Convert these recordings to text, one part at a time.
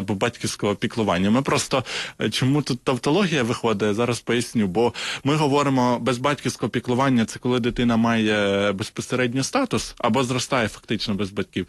або батьківського піклування. Ми просто, чому тут тавтологія виходить, я зараз поясню, бо ми говоримо без батьківського піклування, це коли дитина має безпосередньо статус, або зростає фактично без батьків.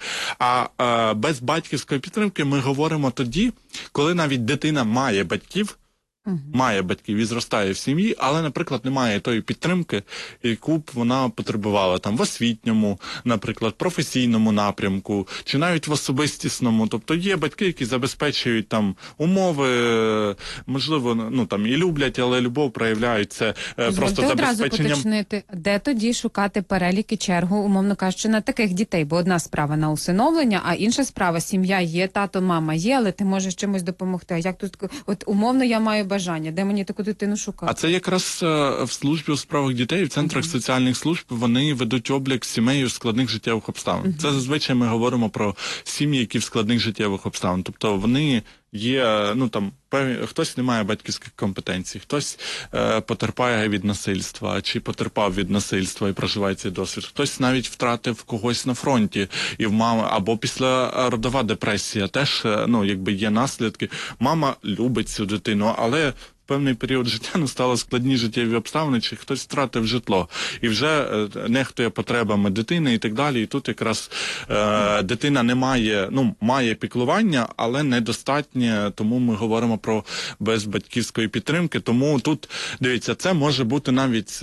А без батьківської підтримки ми говоримо тоді, коли навіть дитина має батьків, має батьків і зростає в сім'ї, але, наприклад, немає тої підтримки, яку б вона потребувала там в освітньому, наприклад, професійному напрямку, чи навіть в особистісному. Тобто є батьки, які забезпечують там умови, можливо, ну там і люблять, але любов проявляють це просто забезпеченням. Одразу поточнити, де тоді шукати переліки, чергу, умовно кажучи, на таких дітей, бо одна справа на усиновлення, а інша справа сім'я є, тато, мама є, але ти можеш чимось допомогти. А як тут, от умовно я маю бажання, де мені таку дитину шукати? А це якраз в службі у справах дітей, в центрах соціальних служб, вони ведуть облік сімей у складних життєвих обставин. Це зазвичай ми говоримо про сім'ї, які в складних життєвих обставин. Тобто вони є, ну там, хтось не має батьківських компетенцій, хтось потерпає від насильства, чи потерпав від насильства і проживає цей досвід. Хтось навіть втратив когось на фронті, і в мами, або післяродова депресія теж, ну, якби є наслідки. Мама любить цю дитину, але в певний період життя настали складні життєві обставини, чи хтось втратив житло, і вже нехтує потребами дитини і так далі. І тут якраз дитина не має, ну, має піклування, але недостатнє, тому ми говоримо про безбатьківської підтримки. Тому тут, дивіться, це може бути навіть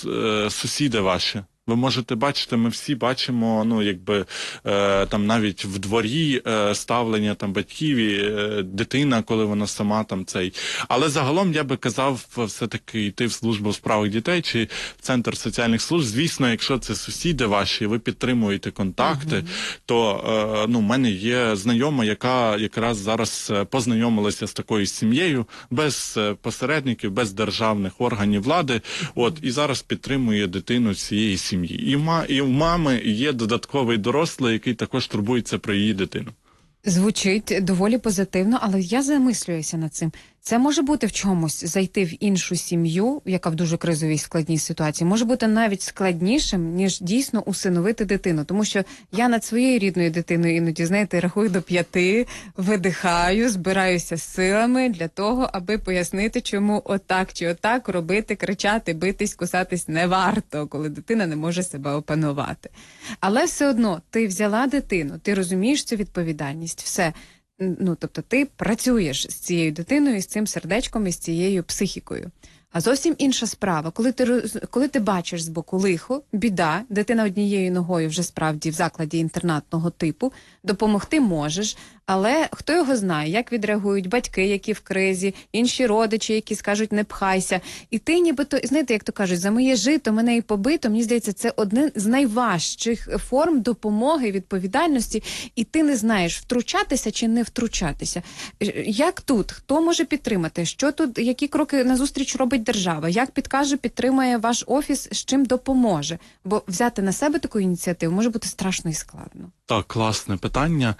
сусіди ваші. Ви можете бачити, ми всі бачимо, ну, якби, там навіть в дворі ставлення там батьків і дитина, коли вона сама там цей. Але загалом я би казав все-таки йти в службу у справах дітей чи в центр соціальних служб. Звісно, якщо це сусіди ваші, ви підтримуєте контакти, то, ну, в мене є знайома, яка якраз зараз познайомилася з такою сім'єю, без посередників, без державних органів влади, от, і зараз підтримує дитину цієї сім'ї. І в мами є додатковий дорослий, який також турбується про її дитину. Звучить доволі позитивно, але я замислююся над цим. Це може бути в чомусь зайти в іншу сім'ю, яка в дуже кризовій складній ситуації, може бути навіть складнішим, ніж дійсно усиновити дитину. Тому що я над своєю рідною дитиною іноді, знаєте, рахую до 5, видихаю, збираюся з силами для того, аби пояснити, чому отак чи отак робити, кричати, битись, кусатись не варто, коли дитина не може себе опанувати. Але все одно, ти взяла дитину, ти розумієш цю відповідальність, все. Ну, тобто ти працюєш з цією дитиною, з цим сердечком і з цією психікою. А зовсім інша справа, коли ти бачиш збоку лихо, біда, дитина однією ногою вже справді в закладі інтернатного типу, допомогти можеш, але хто його знає, як відреагують батьки, які в кризі, інші родичі, які скажуть «не пхайся». І ти нібито, знаєте, як то кажуть, за моє жито, мене і побито, мені здається, це один з найважчих форм допомоги, відповідальності, і ти не знаєш, втручатися чи не втручатися. Як тут? Хто може підтримати? Що тут, які кроки назустріч робить держава? Як підкаже, підтримає ваш офіс, з чим допоможе? Бо взяти на себе таку ініціативу може бути страшно і складно. Так, класне питання.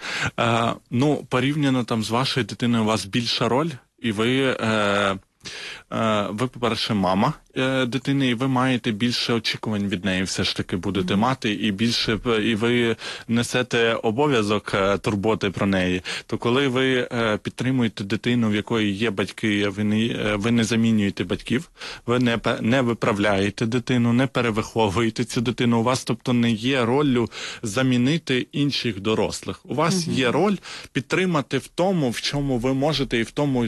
Ну, порівняно там з вашою дитиною у вас більша роль, і ви, по-перше, мама дитини, і ви маєте більше очікувань від неї все ж таки будете мати, і більше, і ви несете обов'язок турботи про неї. То коли ви підтримуєте дитину, в якої є батьки, ви не замінюєте батьків, ви не виправляєте дитину, не перевиховуєте цю дитину, у вас, тобто, не є роллю замінити інших дорослих. У вас є роль підтримати в тому, в чому ви можете, і в тому,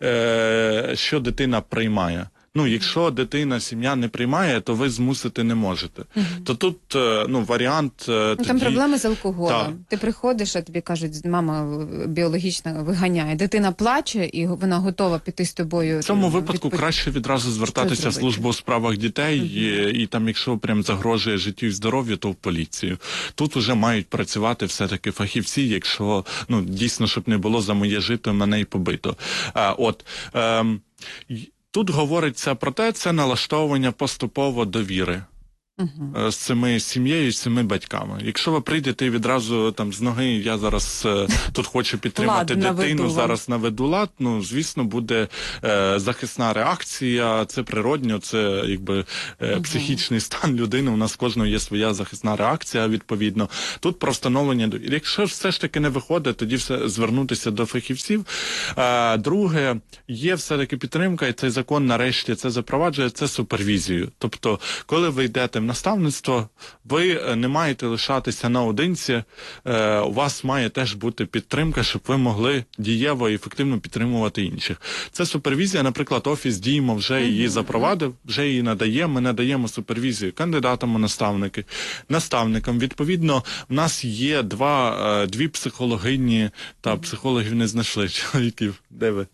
що дитина приймає. Ну, якщо дитина, сім'я не приймає, то ви змусити не можете. То тут, ну, варіант тоді... Там проблеми з алкоголем. Ти приходиш, а тобі кажуть, мама біологічна виганяє. Дитина плаче, і вона готова піти з тобою. В цьому випадку краще відразу звертатися в службу у справах дітей, і там, якщо прям загрожує життю і здоров'ю, то в поліцію. Тут уже мають працювати все-таки фахівці, якщо, ну, дійсно, щоб не було за моє жито, мене й побито. Тут говориться про те, це налаштовування поступово довіри. з цими сім'єю, з цими батьками. Якщо ви прийдете і відразу там з ноги, я зараз тут хочу підтримати дитину, зараз наведу лад, звісно, буде захисна реакція, це природньо, це якби психічний стан людини, у нас кожного є своя захисна реакція, відповідно. Тут про встановлення, якщо все ж таки не виходить, тоді все звернутися до фахівців. Друге, є все-таки підтримка, і цей закон нарешті це запроваджує, це супервізію. Тобто, коли ви йдете в наставництво, ви не маєте лишатися наодинці, у вас має теж бути підтримка, щоб ви могли дієво і ефективно підтримувати інших. Це супервізія, наприклад, Офіс Діємо вже її запровадив, вже її надає, ми надаємо супервізію кандидатам у наставники, наставникам. Відповідно, в нас є дві психологині, та психологів не знайшли, чоловіків, де ви?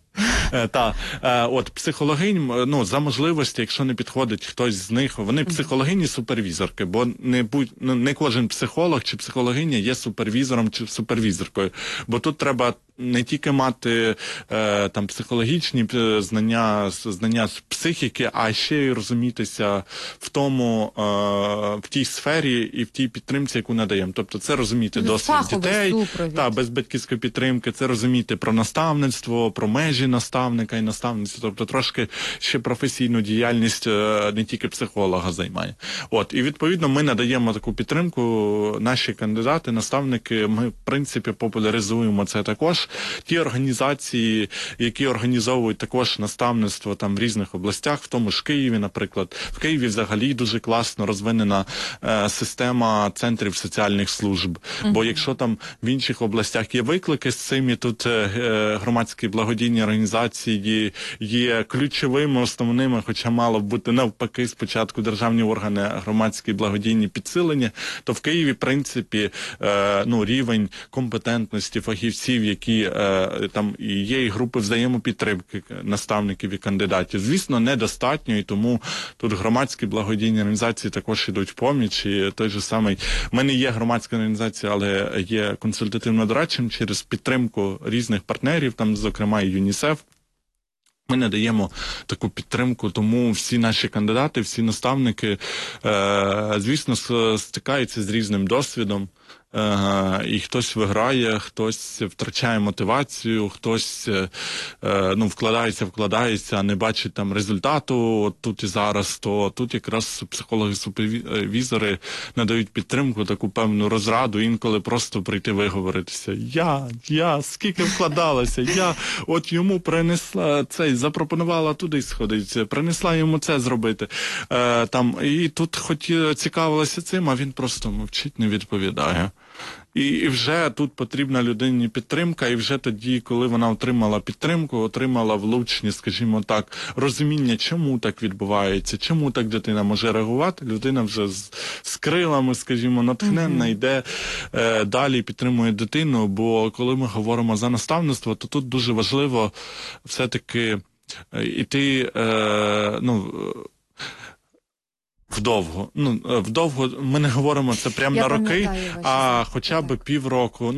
От психологинь, за можливості, якщо не підходить хтось з них, вони психологині-супервізорки, бо не кожен психолог чи психологиня є супервізором чи супервізоркою, бо тут треба не тільки мати там психологічні знання з психіки, а ще й розумітися в тому, в тій сфері і в тій підтримці, яку надаємо. Тобто це розуміти досвід дітей, без батьківської підтримки, це розуміти про наставництво, про межі наставника і наставництва, тобто трошки ще професійну діяльність не тільки психолога займає. От, і відповідно ми надаємо таку підтримку, наші кандидати, наставники, ми в принципі популяризуємо це також. Ті організації, які організовують також наставництво там в різних областях, в тому ж Києві, наприклад. В Києві взагалі дуже класно розвинена система центрів соціальних служб. Бо якщо там в інших областях є виклики з цим, і тут громадські благодійні організації є ключовими, основними, хоча мало б бути навпаки спочатку державні органи, громадські благодійні підсилення, то в Києві, в принципі, рівень компетентності фахівців, які там і є і групи взаємопідтримки наставників і кандидатів, звісно, недостатньо, і тому тут громадські благодійні організації також йдуть в поміч, і той же самий, в мене є громадська організація, але є консультативно-дорадчим через підтримку різних партнерів, там, зокрема, і ЮНІСЕФ. Ми надаємо таку підтримку, тому всі наші кандидати, всі наставники, звісно, стикаються з різним досвідом. І хтось виграє, хтось втрачає мотивацію, хтось вкладається, а не бачить там результату тут і зараз, то тут якраз психологи-супервізори надають підтримку, таку певну розраду, інколи просто прийти виговоритися. Я, скільки вкладалася, я от йому принесла запропонувала туди сходити, принесла йому це зробити. І тут цікавилася цим, а він просто мовчить, не відповідає. І вже тут потрібна людині підтримка, і вже тоді, коли вона отримала підтримку, отримала влучні, скажімо так, розуміння, чому так відбувається, чому так дитина може реагувати, людина вже з крилами, скажімо, натхненна, йде далі, підтримує дитину, бо коли ми говоримо за наставництво, то тут дуже важливо все-таки іти, вдовго ми не говоримо це прямо на роки, а хоча б півроку,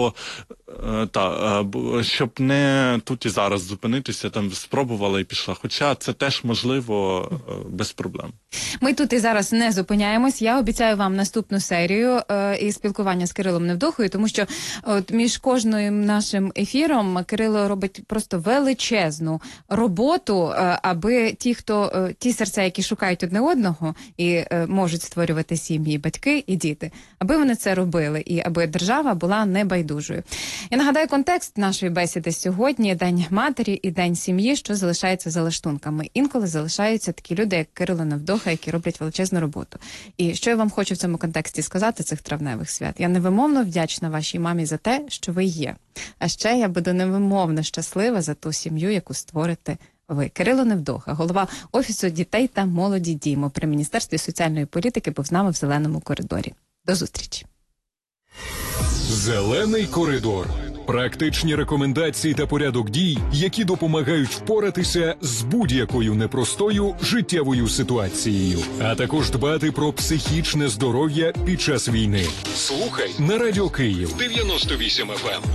щоб не тут і зараз зупинитися, там спробувала і пішла. Хоча це теж можливо без проблем. Ми тут і зараз не зупиняємось. Я обіцяю вам наступну серію і спілкування з Кирилом Невдохою, тому що от між кожним нашим ефіром Кирило робить просто величезну роботу, аби ті серця, які шукають одне одного і можуть створювати сім'ї, батьки і діти, аби вони це робили і аби держава була небайдужою. Я нагадаю контекст нашої бесіди сьогодні – День матері і День сім'ї, що залишається за лаштунками. Інколи залишаються такі люди, як Кирило Невдоха, які роблять величезну роботу. І що я вам хочу в цьому контексті сказати цих травневих свят? Я невимовно вдячна вашій мамі за те, що ви є. А ще я буду невимовно щаслива за ту сім'ю, яку створите ви. Кирило Невдоха, голова Офісу дітей та молоді Діємо при Міністерстві соціальної політики, був з нами в «Зеленому коридорі». До зустрічі. «Зелений коридор». Практичні рекомендації та порядок дій, які допомагають впоратися з будь-якою непростою життєвою ситуацією, а також дбати про психічне здоров'я під час війни. Слухай на Радіо Київ 98 FM.